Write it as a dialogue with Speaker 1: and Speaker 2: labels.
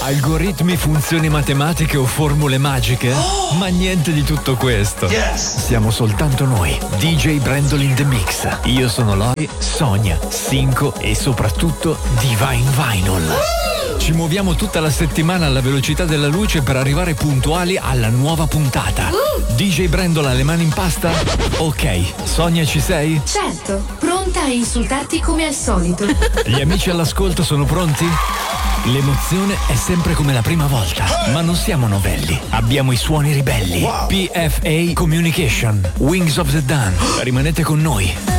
Speaker 1: Algoritmi, funzioni matematiche o formule magiche? Ma niente di tutto questo. Siamo soltanto noi, DJ Brandol in the Mix. Io sono Lori, Sonia, Sinco e soprattutto Divine Vinyl. Ci muoviamo tutta la settimana alla velocità della luce per arrivare puntuali alla nuova puntata. DJ Brandol ha le mani in pasta? Ok, Sonia ci sei?
Speaker 2: Certo, pronta a insultarti come al solito.
Speaker 1: Gli amici all'ascolto sono pronti? L'emozione è sempre come la prima volta, ma non siamo novelli, abbiamo i suoni ribelli. PFA Communication, Wings of the Dawn. Rimanete con noi.